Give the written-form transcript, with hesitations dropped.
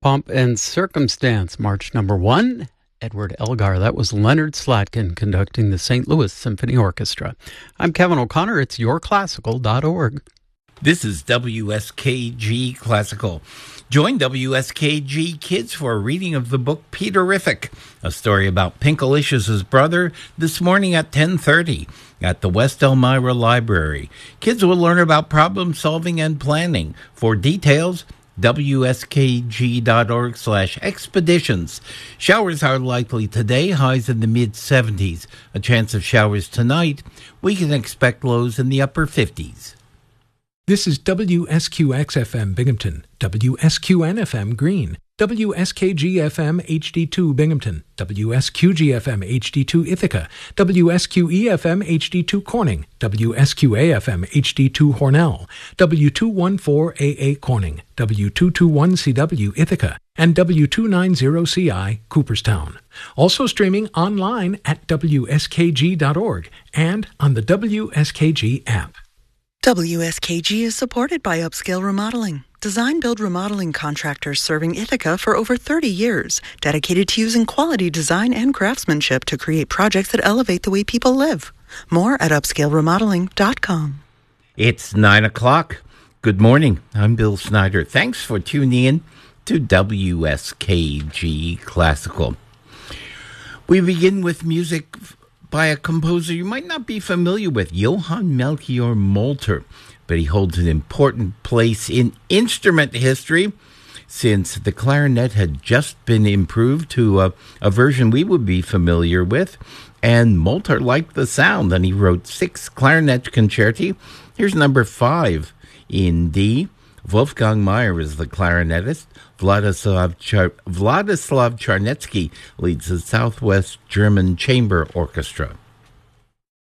Pomp and Circumstance, March number 1, Edward Elgar. That was Leonard Slatkin conducting the St. Louis Symphony Orchestra. I'm Kevin O'Connor. It's yourclassical.org. This is WSKG Classical. Join WSKG Kids for a reading of the book Peterific, a story about Pinkalicious' brother, this morning at 10:30 at the West Elmira Library. Kids will learn about problem solving and planning. For details, WSKG.org/expeditions. Showers are likely today, highs in the mid-70s. A chance of showers tonight. We can expect lows in the upper 50s. This is WSQX-FM Binghamton, WSQN-FM Greene, WSKG-FM HD2 Binghamton, WSQG-FM HD2 Ithaca, WSQE-FM HD2 Corning, WSQA-FM HD2 Hornell, W214AA Corning, W221CW Ithaca, and W290CI Cooperstown. Also streaming online at WSKG.org and on the WSKG app. WSKG is supported by Upscale Remodeling. Design-build remodeling contractors serving Ithaca for over 30 years, dedicated to using quality design and craftsmanship to create projects that elevate the way people live. More at upscaleremodeling.com. It's 9 o'clock. Good morning. I'm Bill Snyder. Thanks for tuning in to WSKG Classical. We begin with music by a composer you might not be familiar with, Johann Melchior Molter, but he holds an important place in instrument history since the clarinet had just been improved to a version we would be familiar with, and Molter liked the sound, and he wrote 6 clarinet concerti. Here's number 5 in D. Wolfgang Mayer is the clarinetist. Vladislav Charnetsky leads the Southwest German Chamber Orchestra.